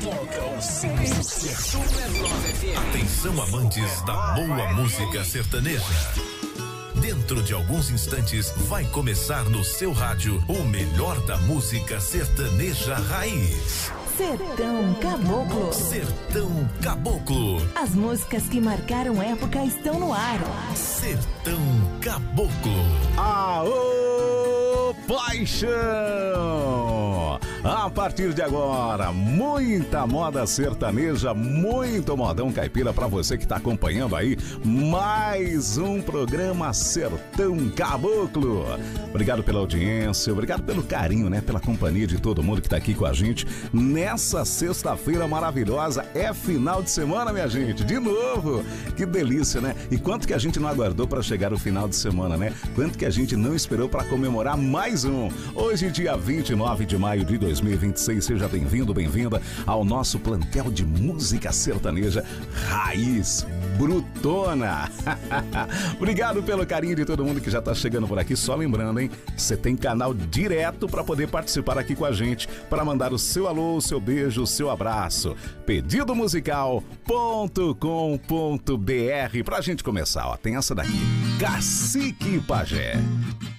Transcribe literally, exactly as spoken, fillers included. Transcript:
Atenção, amantes da boa música sertaneja. Dentro de alguns instantes vai começar no seu rádio o melhor da música sertaneja raiz. Sertão Caboclo. Sertão Caboclo. As músicas que marcaram época estão no ar. Sertão Caboclo. Aô, paixão! A partir de agora, muita moda sertaneja, muito modão caipira pra você que tá acompanhando aí mais um programa Sertão Caboclo. Obrigado pela audiência, obrigado pelo carinho, né? Pela companhia de todo mundo que tá aqui com a gente nessa sexta-feira maravilhosa. É final de semana, minha gente, de novo. Que delícia, né? E quanto que a gente não aguardou pra chegar o final de semana, né? Quanto que a gente não esperou pra comemorar mais um. Hoje, dia vinte e nove de maio de dois mil e vinte e seis, seja bem-vindo, bem-vinda ao nosso plantel de música sertaneja raiz brutona. Obrigado pelo carinho de todo mundo que já tá chegando por aqui. Só lembrando, hein? Você tem canal direto para poder participar aqui com a gente, para mandar o seu alô, o seu beijo, o seu abraço. pedido musical ponto com ponto br. Pra gente começar, ó, tem essa daqui. Cacique Pajé.